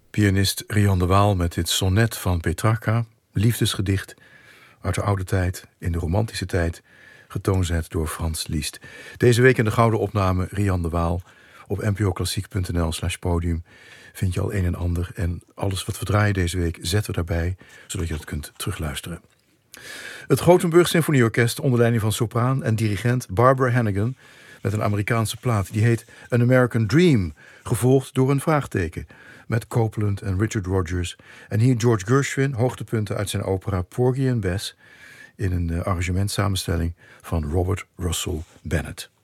Pianist Rian de Waal met dit sonnet van Petrarca, liefdesgedicht uit de oude tijd, in de romantische tijd, getoonzet door Frans Liszt. Deze week in de gouden opname Rian de Waal. Op npoklassiek.nl/podium vind je al een en ander. En alles wat we draaien deze week zetten we daarbij, zodat je dat kunt terugluisteren. Het Gothenburg Symfonieorkest onder leiding van sopraan en dirigent Barbara Hannigan met een Amerikaanse plaat. Die heet An American Dream, gevolgd door een vraagteken met Copeland en Richard Rodgers. En hier George Gershwin, hoogtepunten uit zijn opera Porgy and Bess in een arrangementssamenstelling van Robert Russell Bennett.